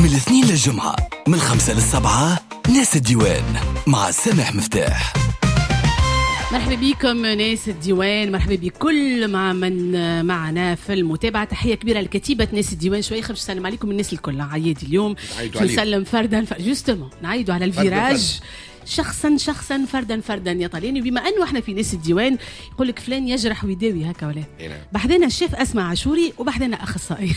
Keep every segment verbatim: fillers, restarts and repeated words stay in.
من الاثنين للجمعة من الخمسة للسبعة ناس الديوان مع سامح مفتاح. مرحبا بكم ناس الديوان، مرحبا بكل مع من معنا في المتابعة. تحية كبيرة لكتيبة ناس الديوان. شوية خمس سلام عليكم الناس الكل عيادي اليوم نسلم فردا فردا جوستومون نعيدوا على الفيراج شخصا شخصا فردا فردا يا طلياني. بما انه احنا في ناس الديوان يقول لك فلان يجرح ويداوي هكا ولا بحذنا الشيف اسماء عاشوري وبحذنا اخصائي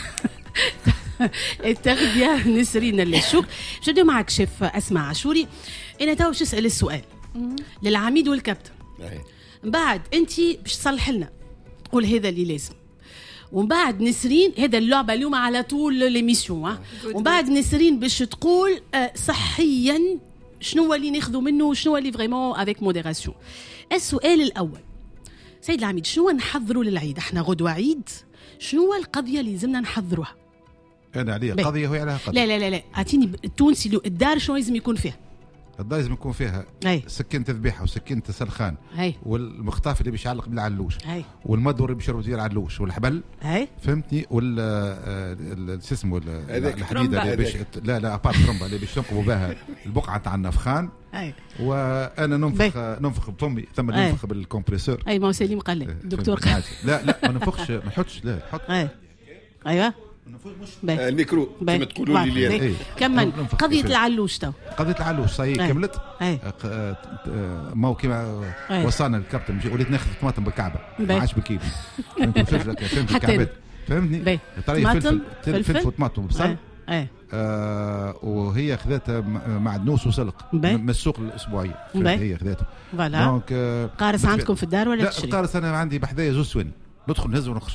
التغذية نسرين اللاشوك. باش نبداو معك شيف اسماء عاشوري. انا تو باش نسال السؤال للعميد والكابتن، من بعد انت باش تصلح لنا تقول هذا اللي لازم، ومن بعد نسرين هذا اللعبه اليوم على طول ليميسيون، ومن بعد نسرين باش تقول صحيا شنو اللي ناخذوا منه وشنو اللي فريمون افيك موديراسيون. السؤال الاول سيد العميد، شنو نحضروا للعيد؟ احنا غدوه عيد، شنو القضيه اللي لازمنا نحضروها؟ انا عليها قضيه وهي عليها قضيه. لا لا لا لا اعطيني التونسي الدار شنو لازم يكون فيها؟ الدار لازم يكون فيها سكينة ذبيحه وسكينة سلخان، والمخطاف اللي باش يعلق بالعلوش، والمدور اللي باش يربط فيه العلوش، والحبل فهمتني، وال شو اسمه الحديده اللي باش لا لا ابار ترمبه اللي باش تنقبوا بها البقعه تاع النفخان. وانا ننفخ ننفخ بفمي ثم ننفخ بالكمبريسور. اي ما سليم قال لي الدكتور قال لا لا ما ننفخش ما نحطش لا نحط ايوه الميكرو كما تقولوا لي لي كمل قضيه العلوش. تو قضيه العلوش صاي كملت. ما هو كما وصلنا الكابتن وليت ناخذ طماطم بالكعبه ما عادش بالكيلو. فهمت الكعبات فهمتني طريقه فلفل فلفل وطماطم وبصل. آه وهي خذاتها معدنوس وسلق من السوق الاسبوعيه. هي خذاتها فوالا. آه قارص عندكم في الدار ولا لا تشري؟ القارص انا عندي بحذايا زوز سواني ندخل نهز ونخرج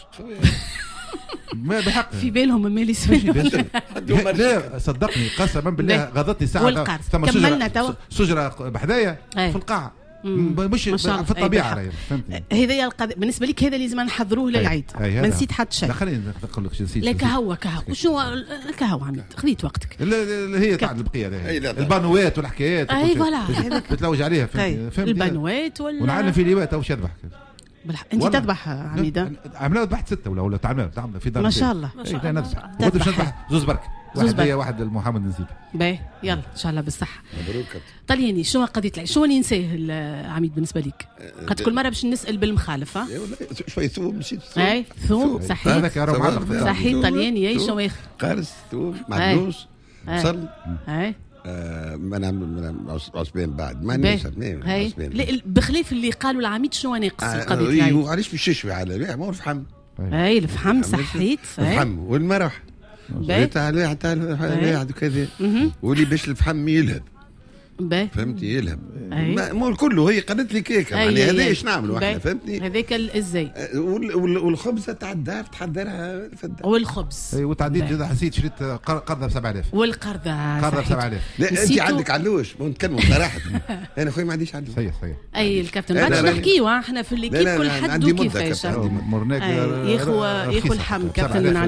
ما بحق في بالهم مالي سواني. لا صدقني قسما بالله غضتني ساعه ثم شجره شجره بحذايا في القاعه مش في الطبيعه. فهمتني هذه القضيه بالنسبه لك، هذا لازم نحضروه للعيد. ما نسيت حتى شيء. خليني نقول لك شو نسيت. لا كهو كهو شنو كهو عملت خذيت وقتك. هي تاع البقيه البانوات والحكايات اي فوالا بتلوج عليها. فهمت البانوات ولا ونعلم في ليبات او شذبح بالح... انت تذبح عميده؟ عملنا ذبحت ستة ولا ولا تعملنا في دار ما شاء الله. لا نذبح باش نذبح زوز برك. واحد هي واحد محمد نزيد باهي يلا ان شاء الله بالصحه. مبروك. طلياني شنو قضيه العيد؟ شنو اللي ننساه العميد بالنسبه لك؟ قد كل مره باش نسال بالمخالف. ها شويه ثوم نسيت ثوم. اي ثوم صحيح هذاك راه معلق صحيح. طلياني اي شنو ياخذ قارص ثوم معدنوس بصل. اي ما نعمل عصبين بعد ما نسال عصبين بخلاف اللي قالوا العميد شنو ناقص القضيه العيد؟ علاش في الششوي على ما هو الفحم. اي الفحم صحيت الفحم والمرح تاع الواحد تاع الواحد وكذا، واللي باش الفحم يلهب فهمتي يلهب مو كله. هي قالت لي كيكه يعني هذا ايش نعملوا احنا فهمتني هذاك ازاي. والخبزه تاع الدار تحضرها في الدار والخبز وتعديت حسيت شريت قرضه ب سبعة آلاف والقرضه قرضه ب سبعة آلاف. لا انت عندك علوش نتكلموا صراحه. انا خويا ما عنديش علوش. صحيح صحيح. اي الكابتن ما عادش نحكيوا احنا في الليكيب كل حد وكيفاش مرناك ياخو ياخو اللحم كابتن.